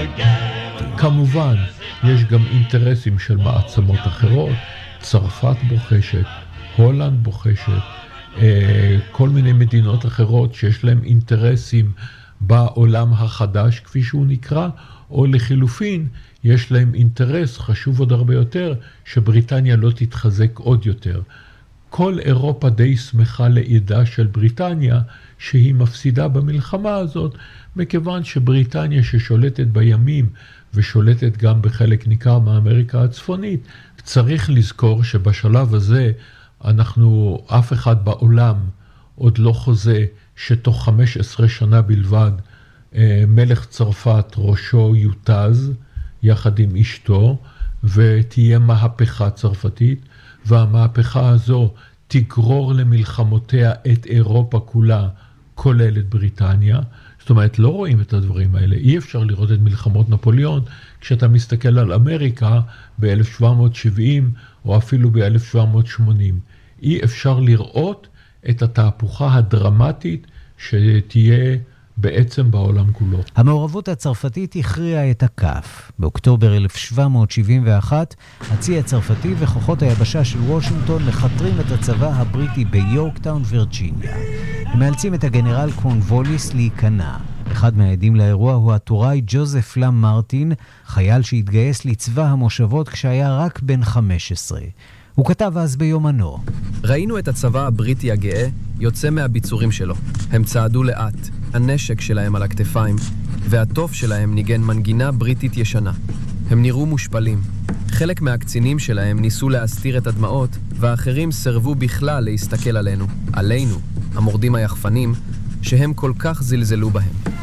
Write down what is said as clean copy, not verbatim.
כמובן, יש גם אינטרסים של מעצמות אחרות, צרפת בוחשת, הולנד בוחשת, כל מיני מדינות אחרות שיש להם אינטרסים בעולם החדש, כפי שהוא נקרא, או לחילופין, יש להם אינטרס חשוב עוד הרבה יותר, שבריטניה לא תתחזק עוד יותר. כל אירופה די שמחה לידה של בריטניה, שהיא מפסידה במלחמה הזאת, מכיוון שבריטניה ששולטת בימים, ושולטת גם בחלק ניכר מאמריקה הצפונית, צריך לזכור שבשלב הזה, אף אחד בעולם עוד לא חוזה שתוך 15 שנה בלבד, מלך צרפת ראשו יותז, יחד עם אשתו, ותהיה מהפכה צרפתית, והמהפכה הזו תגרור למלחמותיה את אירופה כולה, כולל את בריטניה. זאת אומרת, לא רואים את הדברים האלה. אי אפשר לראות את מלחמות נפוליאון, כשאתה מסתכל על אמריקה ב-1770 או אפילו ב-1780. אי אפשר לראות את התהפוכה הדרמטית שתהיה בעצם בעולם כולו. המעורבות הצרפתית הכריעה את הכף. באוקטובר 1771, הצי הצרפתי וכוחות היבשה של וושינגטון מחתרים את הצבא הבריטי ביורקטאון, וירג'יניה. הם מאלצים את הגנרל קורנווליס להיכנע. אחד מהעדים לאירוע הוא הטוראי ג'וזף לם מרטין, חייל שהתגייס לצבא המושבות כשהיה רק בן 15. הוא כתב אז ביומנו: ראינו את הצבא הבריטי הגאה יוצא מהביצורים שלו. הם צעדו לאט, הנשק שלהם על הכתפיים, והטוף שלהם ניגן מנגינה בריטית ישנה. הם נראו מושפלים. חלק מהקצינים שלהם ניסו להסתיר את הדמעות, והאחרים סרבו בכלל להסתכל עלינו, המורדים היחפנים, שהם כל כך זלזלו בהם.